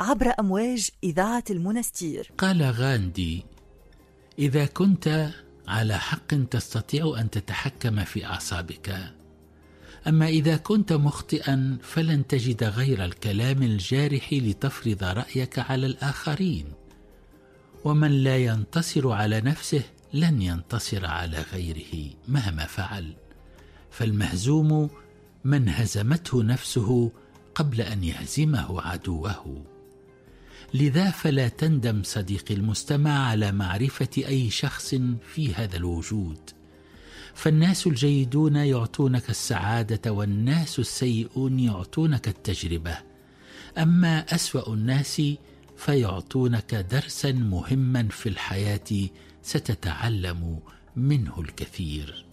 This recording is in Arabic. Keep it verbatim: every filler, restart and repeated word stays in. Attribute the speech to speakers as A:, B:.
A: عبر أمواج إذاعة المنستير.
B: قال غاندي: إذا كنت على حق تستطيع أن تتحكم في أعصابك، أما إذا كنت مخطئا فلن تجد غير الكلام الجارح لتفرض رأيك على الآخرين، ومن لا ينتصر على نفسه لن ينتصر على غيره مهما فعل، فالمهزوم من هزمته نفسه قبل أن يهزمه عدوه. لذا فلا تندم صديقي المستمع على معرفة أي شخص في هذا الوجود، فالناس الجيدون يعطونك السعادة والناس السيئون يعطونك التجربة، أما أسوأ الناس فيعطونك درسا مهما في الحياة ستتعلم منه الكثير.